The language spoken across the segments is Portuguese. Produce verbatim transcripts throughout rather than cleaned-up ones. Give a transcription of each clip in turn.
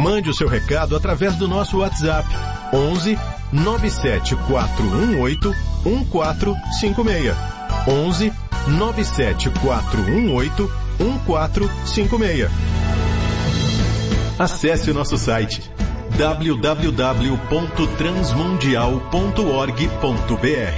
Mande o seu recado através do nosso WhatsApp onze nove sete quatro um oito um quatro cinco seis. onze nove sete quatro um oito um quatro cinco seis. Acesse o nosso site w w w ponto transmundial ponto org ponto b r.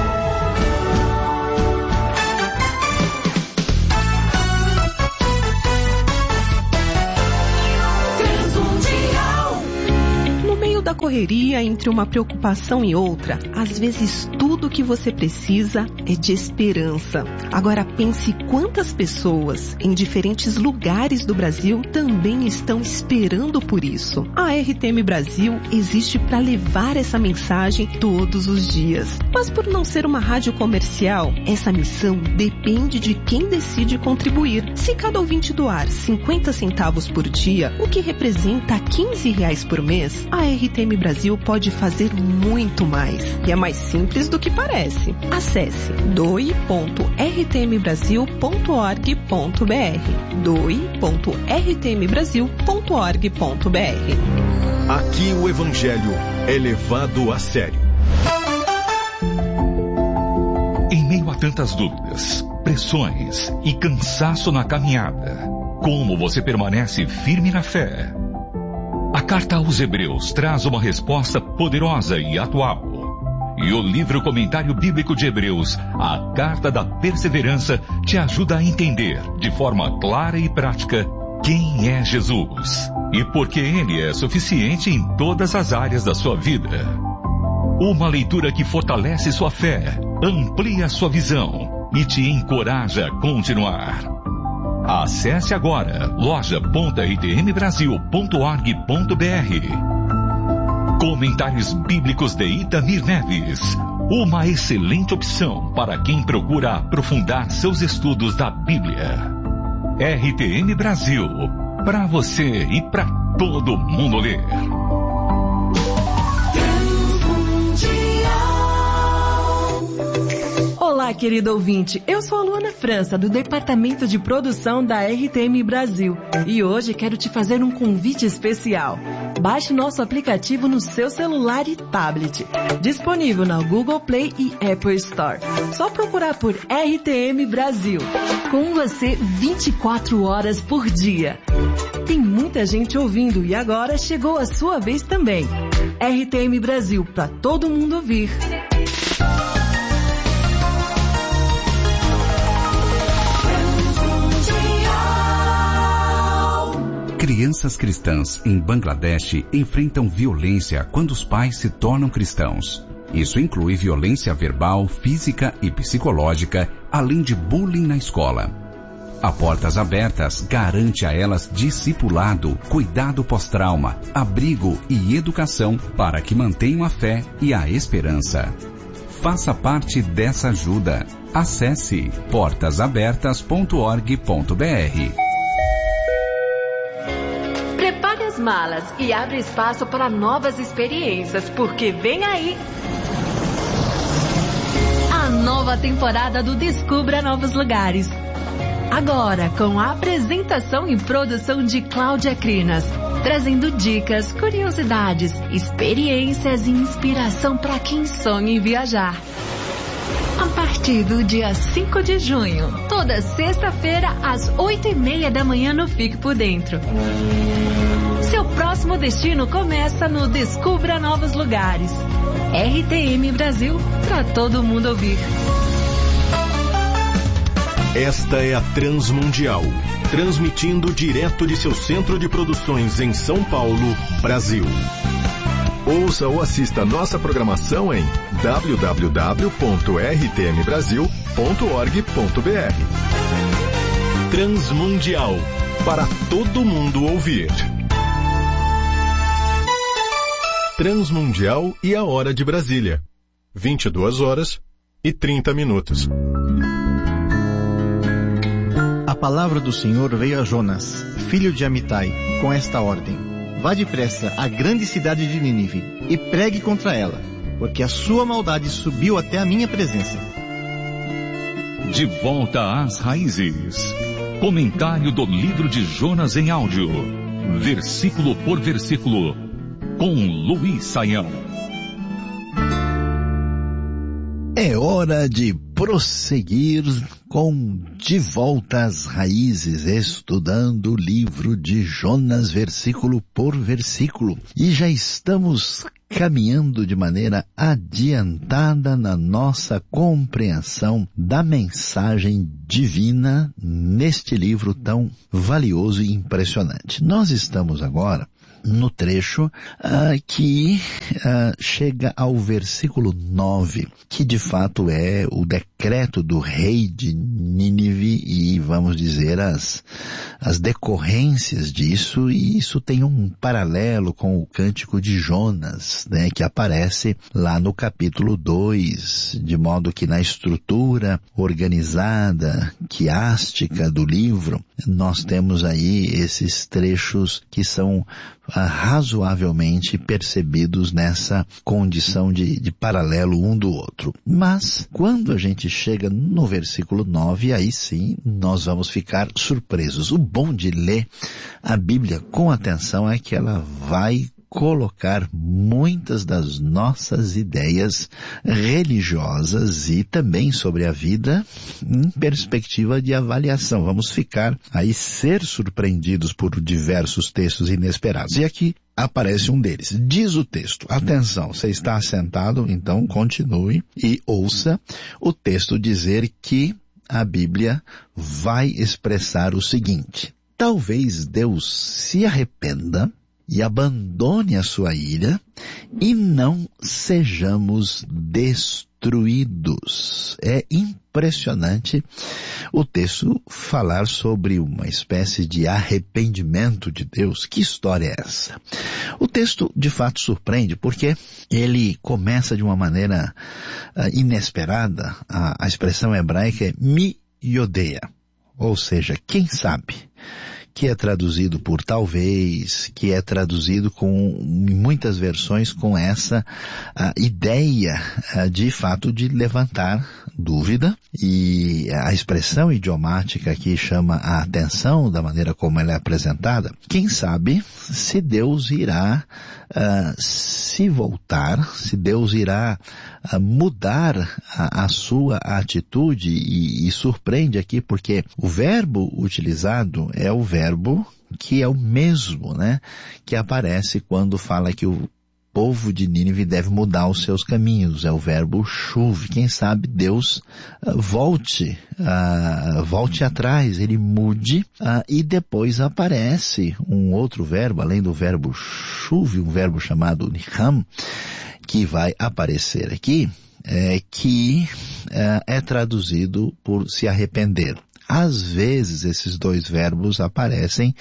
Da correria entre uma preocupação e outra, às vezes tudo que você precisa é de esperança. Agora pense quantas pessoas em diferentes lugares do Brasil também estão esperando por isso. A R T M Brasil existe para levar essa mensagem todos os dias. Mas por não ser uma rádio comercial, essa missão depende de quem decide contribuir. Se cada ouvinte doar cinquenta centavos por dia, o que representa quinze reais por mês, a R T M Brasil pode fazer muito mais. E é mais simples do que parece. Acesse doe ponto r t m brasil ponto org ponto b r. doe ponto r t m brasil ponto org ponto b r. Aqui o Evangelho é levado a sério. Em meio a tantas dúvidas, pressões e cansaço na caminhada, como você permanece firme na fé? A carta aos Hebreus traz uma resposta poderosa e atual. E o livro Comentário Bíblico de Hebreus, a Carta da Perseverança, te ajuda a entender, de forma clara e prática, quem é Jesus e por que ele é suficiente em todas as áreas da sua vida. Uma leitura que fortalece sua fé, amplia sua visão e te encoraja a continuar. Acesse agora loja ponto r t m brasil ponto org ponto b r. Comentários Bíblicos de Itamir Neves. Uma excelente opção para quem procura aprofundar seus estudos da Bíblia. R T M Brasil. Para você e para todo mundo ler. Olá, querido ouvinte. Eu sou a Luana França, do Departamento de Produção da R T M Brasil. E hoje quero te fazer um convite especial. Baixe nosso aplicativo no seu celular e tablet. Disponível na Google Play e Apple Store. Só procurar por R T M Brasil. Com você vinte e quatro horas por dia. Tem muita gente ouvindo e agora chegou a sua vez também. R T M Brasil, para todo mundo ouvir. Crianças cristãs em Bangladesh enfrentam violência quando os pais se tornam cristãos. Isso inclui violência verbal, física e psicológica, além de bullying na escola. A Portas Abertas garante a elas discipulado, cuidado pós-trauma, abrigo e educação para que mantenham a fé e a esperança. Faça parte dessa ajuda. Acesse portas abertas ponto org ponto b r. Prepare as malas e abre espaço para novas experiências, porque vem aí a nova temporada do Descubra Novos Lugares. Agora, com a apresentação e produção de Cláudia Crinas, trazendo dicas, curiosidades, experiências e inspiração para quem sonha em viajar. A partir do dia cinco de junho, toda sexta-feira, às oito e meia da manhã no Fique por Dentro. Seu próximo destino começa no Descubra Novos Lugares. R T M Brasil, para todo mundo ouvir. Esta é a Transmundial, transmitindo direto de seu centro de produções em São Paulo, Brasil. Ouça ou assista nossa programação em w w w ponto r t m brasil ponto org ponto b r. Transmundial, para todo mundo ouvir. Transmundial e a hora de Brasília. vinte e duas horas e trinta minutos. A palavra do Senhor veio a Jonas, filho de Amitai, com esta ordem: vá depressa à grande cidade de Nínive e pregue contra ela, porque a sua maldade subiu até a minha presença. De volta às raízes. Comentário do livro de Jonas em áudio. versículo por versículo, com Luiz Saião. É hora de prosseguir com De Volta às Raízes, estudando o livro de Jonas versículo por versículo. E já estamos caminhando de maneira adiantada na nossa compreensão da mensagem divina neste livro tão valioso e impressionante. Nós estamos agora no trecho uh, que uh, chega ao versículo nove, que de fato é o decreto do rei de Nínive e, vamos dizer, as, as decorrências disso, e isso tem um paralelo com o cântico de Jonas, né, que aparece lá no capítulo dois, de modo que na estrutura organizada, quiástica do livro, nós temos aí esses trechos que são ah, razoavelmente percebidos nessa condição de, de paralelo um do outro. Mas, quando a gente chega no versículo nove, aí sim nós vamos ficar surpresos. O bom de ler a Bíblia com atenção é que ela vai colocar muitas das nossas ideias religiosas e também sobre a vida em perspectiva de avaliação. Vamos ficar aí ser surpreendidos por diversos textos inesperados. E aqui aparece um deles. Diz o texto, atenção, você está assentado, então continue e ouça o texto dizer que a Bíblia vai expressar o seguinte: talvez Deus se arrependa e abandone a sua ira, e não sejamos destruídos. É impressionante o texto falar sobre uma espécie de arrependimento de Deus. Que história é essa? O texto de fato surpreende, porque ele começa de uma maneira uh, inesperada. A, a expressão hebraica é mi yodeia, ou seja, quem sabe, que é traduzido por talvez, que é traduzido com, em muitas versões, com essa a, ideia a, de fato de levantar dúvida, e a expressão idiomática aqui chama a atenção da maneira como ela é apresentada. Quem sabe se Deus irá uh, se voltar, se Deus irá uh, mudar a, a sua atitude, e, e surpreende aqui porque o verbo utilizado é o verbo verbo que é o mesmo, né, que aparece quando fala que o povo de Nínive deve mudar os seus caminhos. É o verbo chuve. Quem sabe Deus uh, volte, uh, volte atrás, ele mude, uh, e depois aparece um outro verbo, além do verbo chuve, um verbo chamado niham, que vai aparecer aqui, é, que uh, é traduzido por se arrepender. Às vezes esses dois verbos aparecem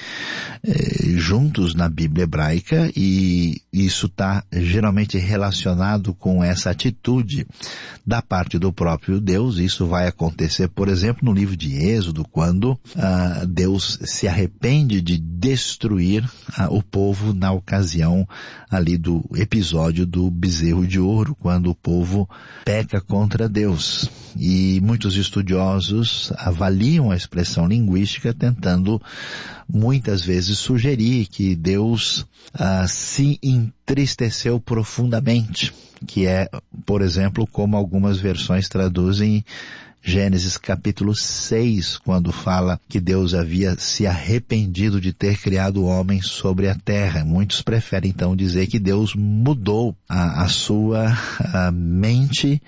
eh, juntos na Bíblia hebraica, e isso está geralmente relacionado com essa atitude da parte do próprio Deus. Isso vai acontecer, por exemplo, no livro de Êxodo, quando ah, Deus se arrepende de destruir ah, o povo na ocasião ali do episódio do bezerro de ouro, quando o povo peca contra Deus. E muitos estudiosos avaliam a expressão linguística, tentando muitas vezes sugerir que Deus ah, se entristeceu profundamente, que é, por exemplo, como algumas versões traduzem Gênesis capítulo seis, quando fala que Deus havia se arrependido de ter criado o homem sobre a terra. Muitos preferem então dizer que Deus mudou a, a sua a mente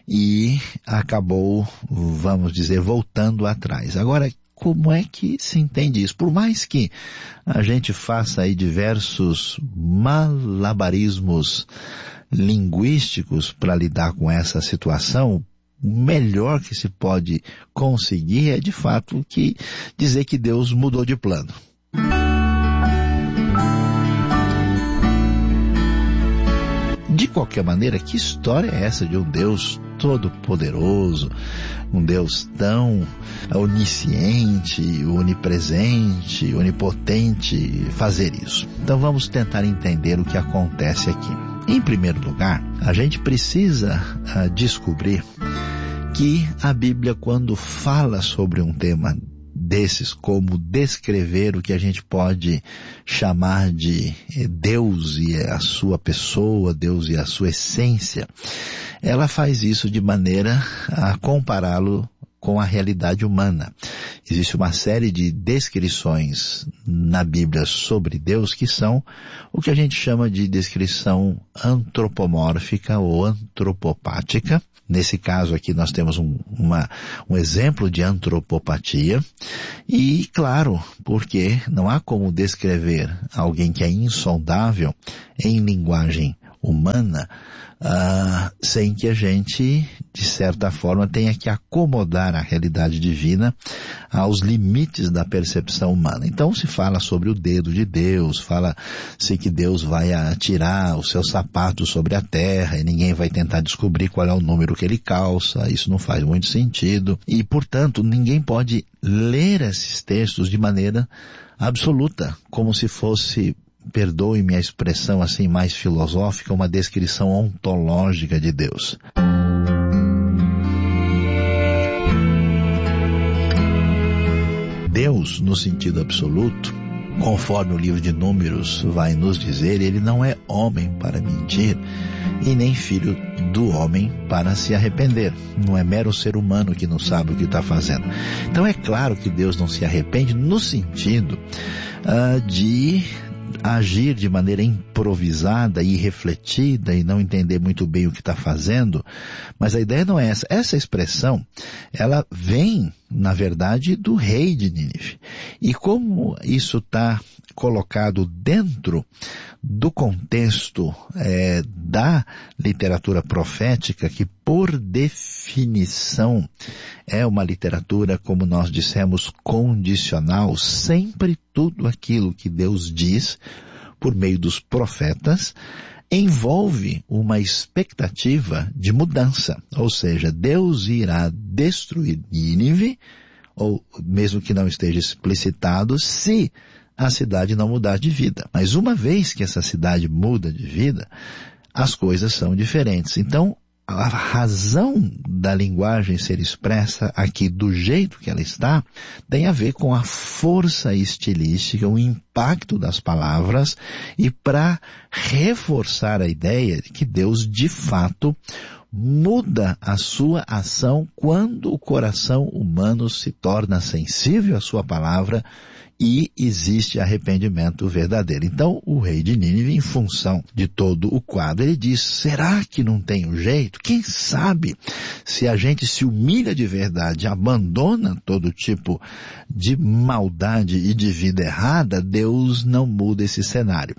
e acabou, vamos dizer, voltando atrás. Agora, como é que se entende isso? Por mais que a gente faça aí diversos malabarismos linguísticos para lidar com essa situação, o melhor que se pode conseguir é, de fato, que dizer que Deus mudou de plano. De qualquer maneira, que história é essa de um Deus todo-poderoso, um Deus tão onisciente, onipresente, onipotente, fazer isso? Então vamos tentar entender o que acontece aqui. Em primeiro lugar, a gente precisa uh, descobrir que a Bíblia, quando fala sobre um tema desses como descrever o que a gente pode chamar de Deus e a sua pessoa, Deus e a sua essência, ela faz isso de maneira a compará-lo com a realidade humana. Existe uma série de descrições na Bíblia sobre Deus que são o que a gente chama de descrição antropomórfica ou antropopática. Nesse caso aqui nós temos um, uma, um exemplo de antropopatia e, claro, porque não há como descrever alguém que é insondável em linguagem humana Uh, sem que a gente, de certa forma, tenha que acomodar a realidade divina aos limites da percepção humana. Então se fala sobre o dedo de Deus, fala-se que Deus vai atirar os seus sapatos sobre a terra e ninguém vai tentar descobrir qual é o número que ele calça. Isso não faz muito sentido e, portanto, ninguém pode ler esses textos de maneira absoluta, como se fosse, perdoe-me a expressão assim mais filosófica, uma descrição ontológica de Deus. Deus, no sentido absoluto, conforme o livro de Números vai nos dizer, ele não é homem para mentir e nem filho do homem para se arrepender. Não é mero ser humano que não sabe o que está fazendo. Então é claro que Deus não se arrepende no sentido uh, de agir de maneira improvisada e irrefletida e não entender muito bem o que está fazendo, mas a ideia não é essa. Essa expressão, ela vem, na verdade, do rei de Nínive. E como isso está colocado dentro do contexto é, da literatura profética, que por definição é uma literatura, como nós dissemos, condicional, sempre tudo aquilo que Deus diz por meio dos profetas envolve uma expectativa de mudança, ou seja, Deus irá destruir Nínive, ou mesmo que não esteja explicitado, se a cidade não mudar de vida. Mas uma vez que essa cidade muda de vida, as coisas são diferentes. Então, a razão da linguagem ser expressa aqui do jeito que ela está tem a ver com a força estilística, o impacto das palavras e para reforçar a ideia de que Deus de fato muda a sua ação quando o coração humano se torna sensível à sua palavra e existe arrependimento verdadeiro. Então, o rei de Nínive, em função de todo o quadro, ele diz, será que não tem um jeito? Quem sabe se a gente se humilha de verdade, abandona todo tipo de maldade e de vida errada, Deus não muda esse cenário.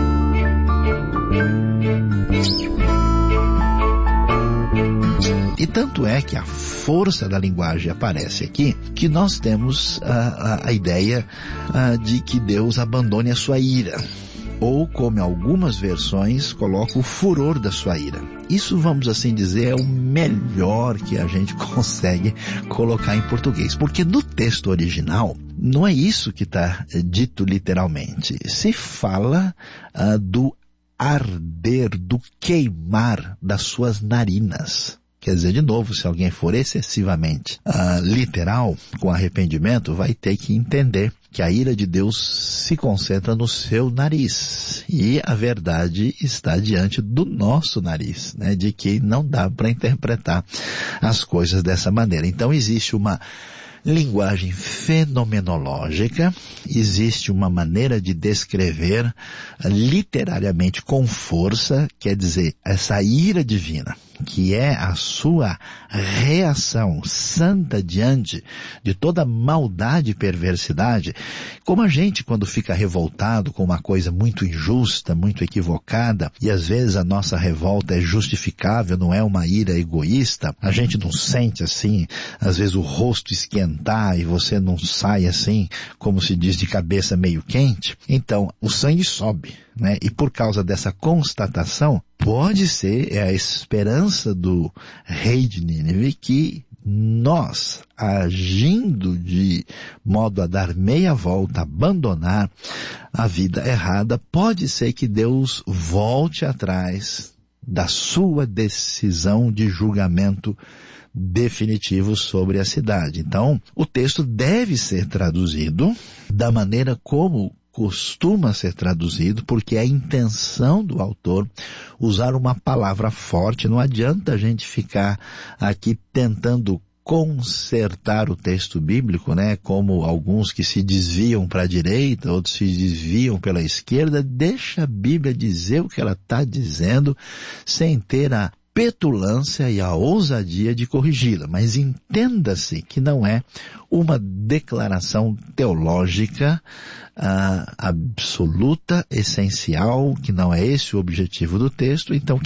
E tanto é que a força da linguagem aparece aqui, que nós temos a, a, a ideia a, de que Deus abandone a sua ira. Ou, como algumas versões, coloca o furor da sua ira. Isso, vamos assim dizer, é o melhor que a gente consegue colocar em português. Porque no texto original, não é isso que está dito literalmente. Se fala uh, do arder, do queimar das suas narinas. Quer dizer, de novo, se alguém for excessivamente uh, literal, com arrependimento, vai ter que entender que a ira de Deus se concentra no seu nariz. E a verdade está diante do nosso nariz, né? De que não dá para interpretar as coisas dessa maneira. Então existe uma linguagem fenomenológica, existe uma maneira de descrever literariamente com força, quer dizer, essa ira divina, que é a sua reação santa diante de toda maldade e perversidade. Como a gente, quando fica revoltado com uma coisa muito injusta, muito equivocada, e às vezes a nossa revolta é justificável, não é uma ira egoísta, a gente não sente assim, às vezes o rosto esquentar e você não sai assim, como se diz, de cabeça meio quente. Então, o sangue sobe, né? E por causa dessa constatação, pode ser, é a esperança do rei de Nínive, que nós, agindo de modo a dar meia volta, abandonar a vida errada, pode ser que Deus volte atrás da sua decisão de julgamento definitivo sobre a cidade. Então, o texto deve ser traduzido da maneira como costuma ser traduzido, porque é a intenção do autor usar uma palavra forte. Não adianta a gente ficar aqui tentando consertar o texto bíblico, né? Como alguns que se desviam para a direita, outros se desviam pela esquerda. Deixa a Bíblia dizer o que ela está dizendo, sem ter a petulância e a ousadia de corrigi-la. Mas entenda-se que não é uma declaração teológica ah, absoluta, essencial, que não é esse o objetivo do texto. Então,